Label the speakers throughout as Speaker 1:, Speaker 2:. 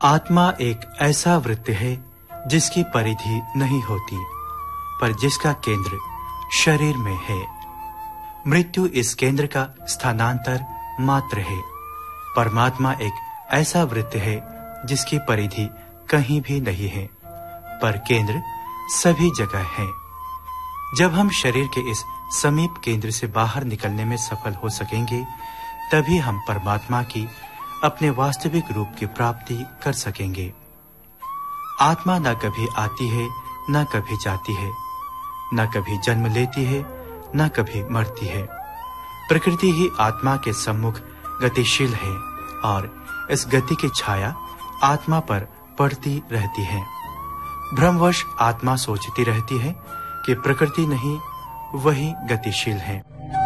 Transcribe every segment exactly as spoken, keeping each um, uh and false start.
Speaker 1: आत्मा एक ऐसा वृत्त है जिसकी परिधि नहीं होती, पर जिसका केंद्र शरीर में है। मृत्यु इस केंद्र का स्थानांतर मात्र है। परमात्मा एक ऐसा वृत्त है जिसकी परिधि कहीं भी नहीं है, पर केंद्र सभी जगह है। जब हम शरीर के इस समीप केंद्र से बाहर निकलने में सफल हो सकेंगे, तभी हम परमात्मा की अपने वास्तविक रूप की प्राप्ति कर सकेंगे। आत्मा न कभी आती है, न कभी जाती है, न कभी जन्म लेती है, न कभी मरती है। प्रकृति ही आत्मा के सम्मुख गतिशील है और इस गति की छाया आत्मा पर पड़ती रहती है। भ्रमवश आत्मा सोचती रहती है कि प्रकृति नहीं, वही गतिशील है।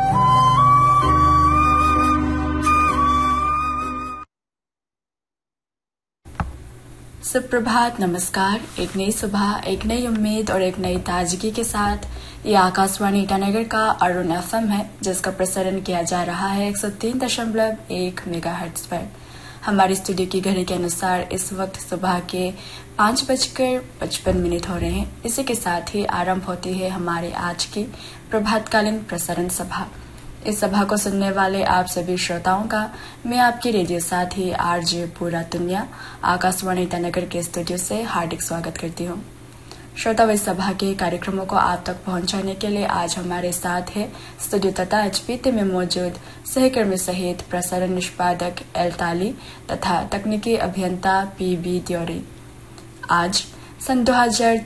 Speaker 2: सुप्रभात, नमस्कार। एक नई सुबह, एक नई उम्मीद और एक नई ताजगी के साथ ये आकाशवाणी ईटानगर का अरुण एफएम है, जिसका प्रसारण किया जा रहा है एक सौ तीन दशमलव एक मेगाहर्ट्ज पर। हमारी स्टूडियो की घड़ी के अनुसार इस वक्त सुबह के पाँच बजकर पचपन मिनट हो रहे हैं। इसी के साथ ही आरंभ होती है हमारे आज की प्रभातकालीन प्रसारण सभा। इस सभा को सुनने वाले आप सभी श्रोताओं का मैं आपकी रेडियो साथी आरजे पूरा दुनिया आकाशवाणी ईटानगर के स्टूडियो से हार्दिक स्वागत करती हूँ। श्रोता, इस सभा के कार्यक्रमों को आप तक पहुंचाने के लिए आज हमारे साथ है स्टूडियो तथा एचपीटी में मौजूद सहकर्मी सहित प्रसारण निष्पादक एल ताली तथा तकनीकी अभियंता पी बी द्योरी। आज सन दो हजार